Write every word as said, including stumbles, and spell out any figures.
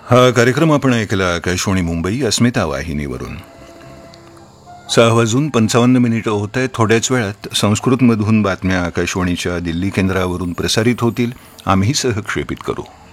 हा कार्यक्रम आपण ऐकला आकाशवाणी मुंबई अस्मिता वाहिनीवरून. सहा वाजून पंचावन्न मिनिटं होत आहे. थोड्याच वेळात संस्कृतमधून बातम्या आकाशवाणीच्या दिल्ली केंद्रावरून प्रसारित होतील. आम्ही सहक्षेपित करू.